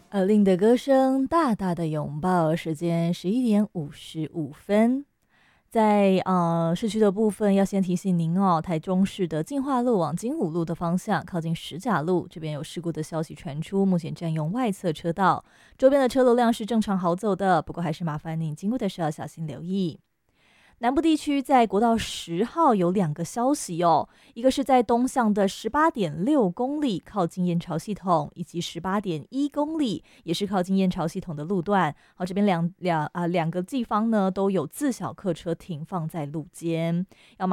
令的歌声，大大的拥抱。时间11:55，在市区的部分要先提醒您哦，台中市的进化路往金武路的方向，靠近石甲路这边有事故的消息传出，目前占用外侧车道，周边的车流量是正常好走的，不过还是麻烦您经过的时候要小心留意。南部地区在国道10号有2个消息哦，一个是在东向的18.6公里靠近燕巢系统，以及18.1公里也是靠近燕巢系统的路段。好，这边两个地方呢都有自小客车停放在路肩，要